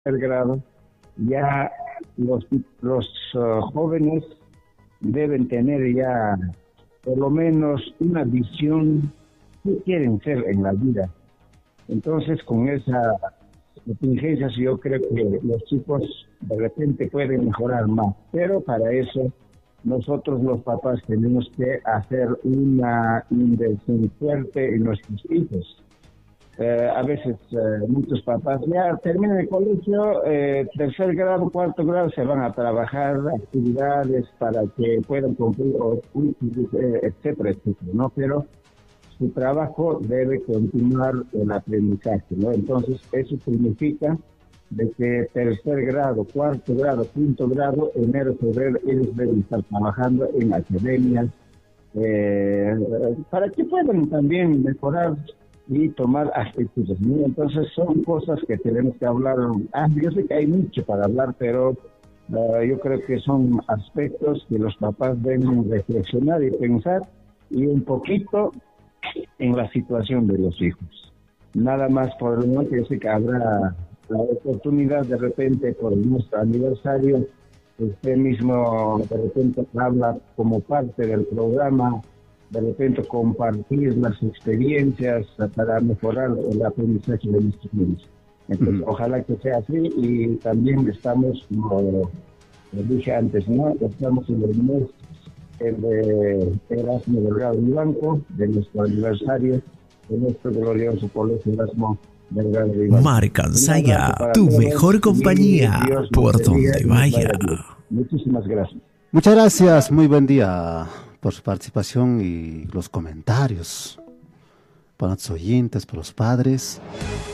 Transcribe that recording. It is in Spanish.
tercer grado, ya los jóvenes deben tener ya por lo menos una visión qué quieren ser en la vida. Entonces, con esa contingencias yo creo que los chicos de repente pueden mejorar más, pero para eso nosotros los papás tenemos que hacer una inversión fuerte en nuestros hijos. A veces muchos papás ya terminan el colegio, tercer grado, cuarto grado, se van a trabajar actividades para que puedan cumplir, etcétera, etcétera, ¿no? Pero su trabajo debe continuar el aprendizaje, ¿no? Entonces, eso significa de que tercer grado, cuarto grado, quinto grado, enero, febrero, ellos deben estar trabajando en academias, para que puedan también mejorar y tomar actitudes, ¿no? Entonces, son cosas que tenemos que hablar. Yo sé que hay mucho para hablar, pero yo creo que son aspectos que los papás deben reflexionar y pensar, y un poquito en la situación de los hijos. Nada más por el momento, yo sé que habrá la oportunidad de repente por nuestro aniversario, usted mismo de repente habla como parte del programa, de repente compartir las experiencias para mejorar el aprendizaje de nuestros niños. Entonces, ojalá que sea así, y también estamos, como dije antes, ¿no? Estamos en el mes de Erasmo Delgado Vivanco, de nuestro aniversario, de nuestro glorioso colegio Erasmo Delgado Vivanco. Marca Ansaya, tu mejor compañía, por donde vaya. Muchísimas gracias. Muchas gracias, muy buen día por su participación y los comentarios, para los oyentes, para los padres.